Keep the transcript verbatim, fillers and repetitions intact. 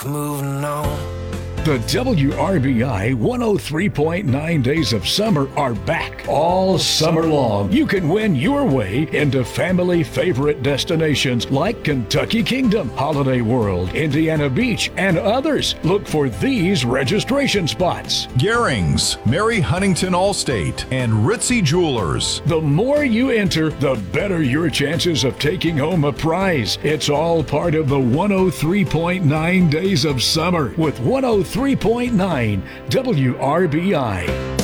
Moving on. The W R B I one oh three point nine Days of Summer are back all summer long. You can win your way into family favorite destinations like Kentucky Kingdom, Holiday World, Indiana Beach, and others. Look for these registration spots. Garings, Mary Huntington Allstate, and Ritzy Jewelers. The more you enter, the better your chances of taking home a prize. It's all part of the one oh three point nine Days of Summer with one oh three point nine W R B I.